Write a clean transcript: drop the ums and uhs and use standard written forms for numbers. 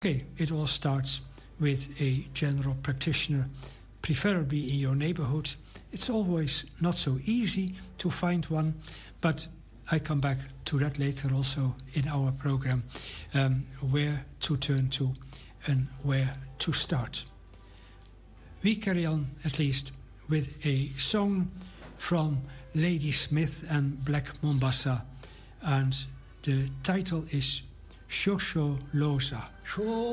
Okay, it all starts with a general practitioner, preferably in your neighborhood. It's always not so easy to find one, but I come back to that later also in our program, where to turn to and where to start. We carry on at least with a song from Ladysmith and Black Mombasa, and the title is Shosholoza.